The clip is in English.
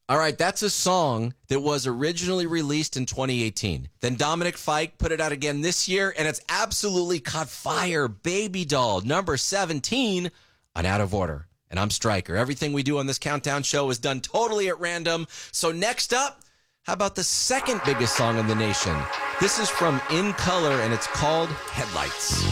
All right, that's a song that was originally released in 2018. Then Dominic Fike put it out again this year, and it's absolutely caught fire. Baby Doll, number 17 on Out of Order. And I'm Stryker. Everything we do on this countdown show is done totally at random. So next up, how about the second biggest song in the nation? This is from In Color, and it's called Headlights.